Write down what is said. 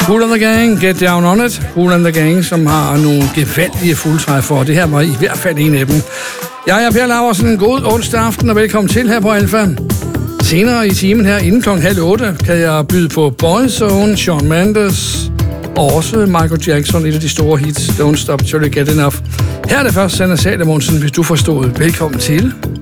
Kool and the Gang, Get Down On It. Kool and the Gang, som har nogle gevaldige fuldtræffer, og det her var i hvert fald en af dem. Jeg er Per Laursen, en god onsdag aften, og velkommen til her på Alfa. Senere i timen her, inden kl. 7:30, kan jeg byde på Boyzone, Shawn Mendes, og også Michael Jackson, et af de store hits, Don't Stop Till You Get Enough. Her er det først Sanne Salomonsen, hvis du forstod. Velkommen til.